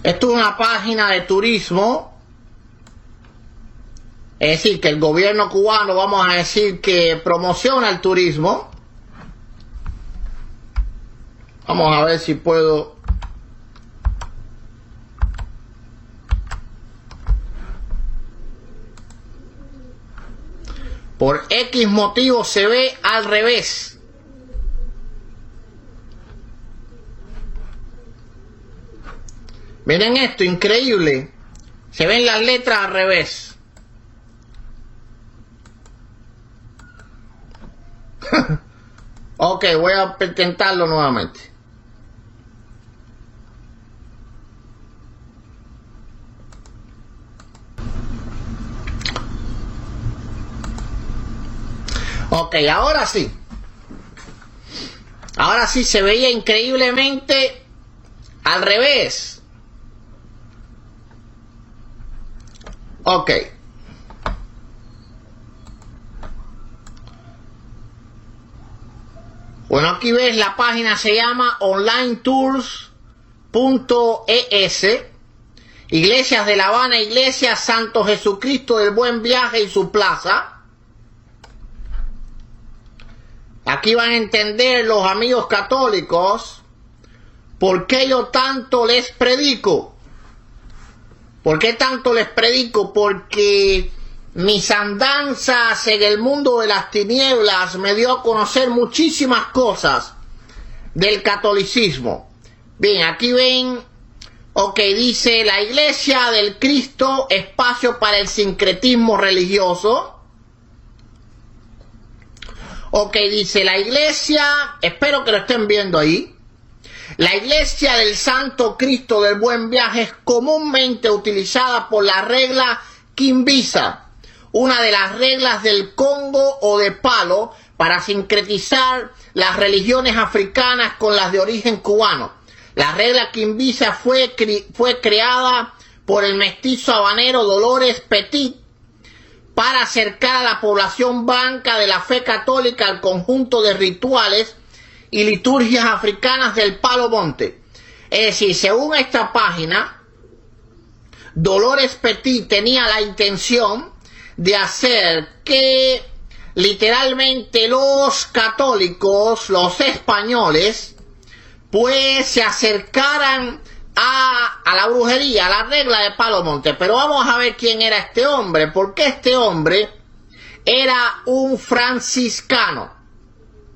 Esto es una página de turismo. Es decir, que el gobierno cubano, vamos a decir, que promociona el turismo. Vamos a ver si puedo. Por X motivo se ve al revés. Miren esto, increíble. Se ven las letras al revés. Ok, voy a intentarlo nuevamente. Ok, ahora sí. Ahora sí se veía increíblemente al revés. Ok. Bueno, aquí ves, la página se llama onlinetours.es. Iglesias de La Habana, Iglesia Santo Jesucristo del Buen Viaje y su plaza. Aquí van a entender los amigos católicos por qué yo tanto les predico. ¿Por qué tanto les predico? Porque mis andanzas en el mundo de las tinieblas me dio a conocer muchísimas cosas del catolicismo. Bien, aquí ven, ok, dice la Iglesia del Cristo, espacio para el sincretismo religioso. Ok, dice la Iglesia, espero que lo estén viendo ahí. La Iglesia del Santo Cristo del Buen Viaje es comúnmente utilizada por la regla Quimbisa, una de las reglas del Congo o de Palo, para sincretizar las religiones africanas con las de origen cubano. La regla Quimbisa fue creada por el mestizo habanero Dolores Petit para acercar a la población blanca de la fe católica al conjunto de rituales y liturgias africanas del Palo Monte. Es decir, según esta página, Dolores Petit tenía la intención de hacer que literalmente los católicos, los españoles, pues se acercaran a la brujería, a la regla de Palo Monte. Pero vamos a ver quién era este hombre, porque este hombre era un franciscano.